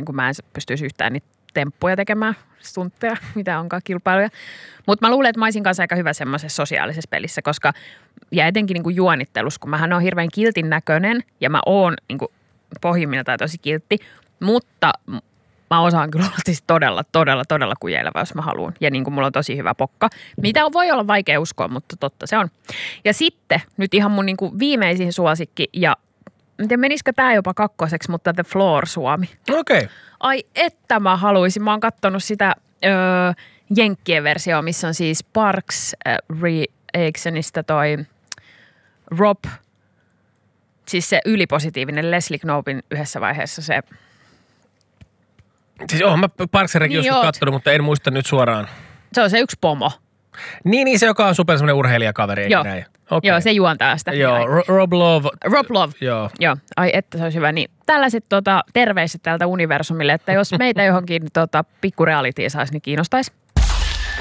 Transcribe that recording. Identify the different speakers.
Speaker 1: kun mä en pystyisi yhtään niitä temppuja tekemään, stuntteja, mitä onkaan kilpailuja. Mutta mä luulen, että mä olisin kanssa aika hyvä semmoisessa sosiaalisessa pelissä, koska ja etenkin niin kuin juonittelussa, kun mähän on hirveän kiltin näköinen ja mä oon niin kuin pohjimmiltaan tosi kiltti, mutta mä osaan kyllä olla siis todella kujeileva, jos mä haluan. Ja niin kuin mulla on tosi hyvä pokka, mitä voi olla vaikea uskoa, mutta totta se on. Ja sitten nyt ihan mun niin kuin viimeisin suosikki ja en tiedä, menisikö tää jopa kakkoseksi, mutta The Floor Suomi.
Speaker 2: Okei. Okay.
Speaker 1: Ai että mä haluaisin. Mä oon kattonut sitä jenkkien versiota, missä on siis Parks Reactionista toi Rob, siis se ylipositiivinen Leslie Knopen yhdessä vaiheessa se.
Speaker 2: Siis oon mä Parks and Rec joskus kattonut, mutta en muista nyt suoraan.
Speaker 1: Se on se yksi pomo.
Speaker 2: Niin se joka on super semmoinen urheilijakaveri, eikä näin? Okay.
Speaker 1: Joo, se juontaa sitä.
Speaker 2: Joo, Rob Love.
Speaker 1: Rob Love.
Speaker 2: Joo.
Speaker 1: Ai että se olisi hyvä. Niin, tällaiset terveiset tältä universumille, että jos meitä johonkin pikku realityin saisi, niin kiinnostaisi.